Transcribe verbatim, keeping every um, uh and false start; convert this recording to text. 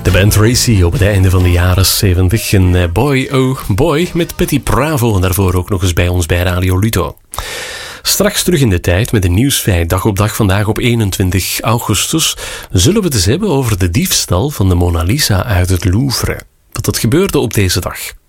De band Tracy op het einde van de jaren zeventig. En Boy Oh Boy met Petit Bravo. En daarvoor ook nog eens bij ons bij Radio Luto. Straks terug in de tijd met een nieuwsfeit. Dag op dag vandaag op eenentwintig augustus zullen we het eens hebben over de diefstal van de Mona Lisa uit het Louvre. Want dat gebeurde op deze dag.